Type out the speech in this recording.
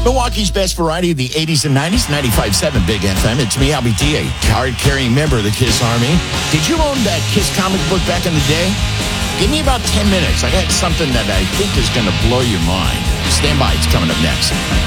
Milwaukee's best variety of the 80s and 90s, 95.7 Big FM. It's me, Albie D, a card-carrying member of the KISS Army. Did you own that KISS comic book back in the day? Give me about 10 minutes. I got something that I think is going to blow your mind. Stand by. It's coming up next.